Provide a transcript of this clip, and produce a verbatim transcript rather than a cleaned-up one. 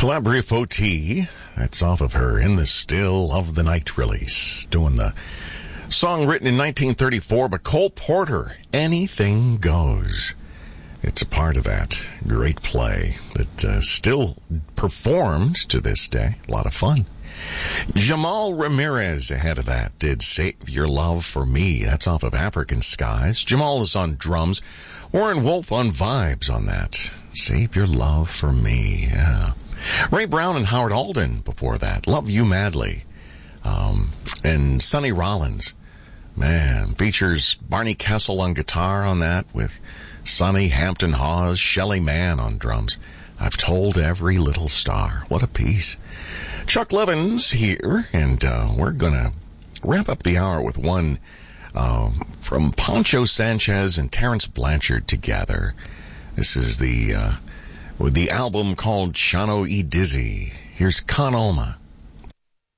Calabria Foti, that's off of her In the Still of the Night release, doing the song written in nineteen thirty-four, but Cole Porter, Anything Goes. It's a part of that great play that uh, still performed to this day. A lot of fun. Jamal Ramirez ahead of that did Save Your Love for Me. That's off of African Skies. Jamal is on drums. Warren Wolf on vibes on that. Save Your Love for Me. Yeah. Ray Brown and Howard Alden before that. Love You Madly. Um, and Sonny Rollins. Man, features Barney Kessel on guitar on that with Sonny, Hampton Hawes, Shelley Mann on drums. I've Told Every Little Star. What a piece. Chuck Levin's here, and uh, we're going to wrap up the hour with one uh, from Poncho Sanchez and Terrence Blanchard together. This is the uh, with the album called Shano E. Dizzy. Here's Con Alma.